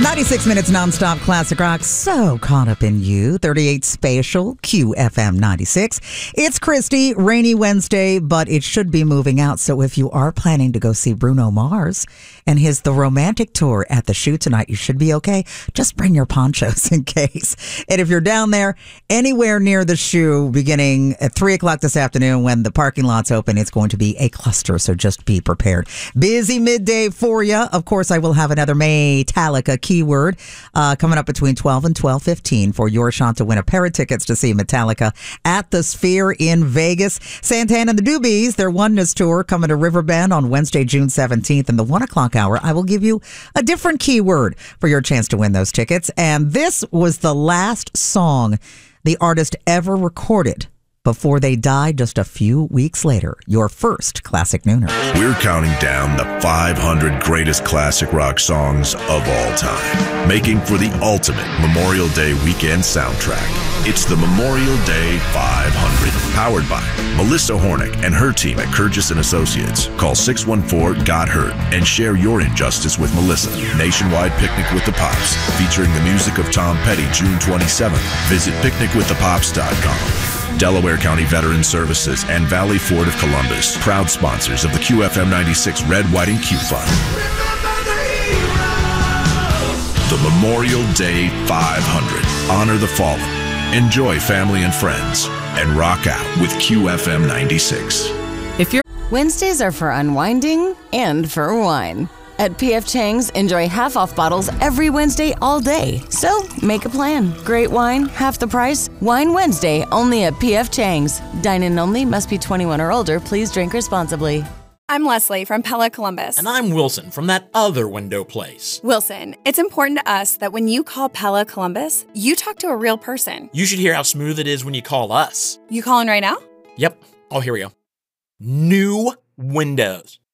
96 minutes nonstop classic rock. So caught up in you. 38 spatial QFM 96. It's Christy. Rainy Wednesday, but it should be moving out. So if you are planning to go see Bruno Mars and his The Romantic Tour at the Shoe tonight, you should be okay. Just bring your ponchos in case. And if you're down there anywhere near the Shoe beginning at 3 o'clock this afternoon when the parking lot's open, it's going to be a cluster. So just be prepared. Busy midday for you. Of course, I will have another Metallica keyword coming up between 12 and 12:15 for your shot to win a pair of tickets to see Metallica at the Sphere in Vegas. Santana and the Doobies, their Oneness Tour coming to Riverbend on Wednesday, June 17th. In the 1 o'clock hour, I will give you a different keyword for your chance to win those tickets. And this was the last song the artist ever recorded before they died just a few weeks later. Your first Classic Nooner. We're counting down the 500 greatest classic rock songs of all time, making for the ultimate Memorial Day weekend soundtrack. It's the Memorial Day 500, powered by Melissa Hornick and her team at Kurgis & Associates. Call 614-GOT-HURT and share your injustice with Melissa. Nationwide Picnic with the Pops, featuring the music of Tom Petty, June 27th. Visit picnicwiththepops.com. Delaware County Veteran Services and Valley Ford of Columbus, proud sponsors of the QFM 96 Red, White, and Q Fund. The Memorial Day 500. Honor the fallen, enjoy family and friends, and rock out with QFM 96. Wednesdays are for unwinding and for wine. At P.F. Chang's, enjoy half-off bottles every Wednesday all day. So, make a plan. Great wine, half the price. Wine Wednesday, only at P.F. Chang's. Dine-in only, must be 21 or older. Please drink responsibly. I'm Leslie from Pella Columbus. And I'm Wilson from that other window place. Wilson, it's important to us that when you call Pella Columbus, you talk to a real person. You should hear how smooth it is when you call us. You calling right now? Yep. Oh, here we go. New windows.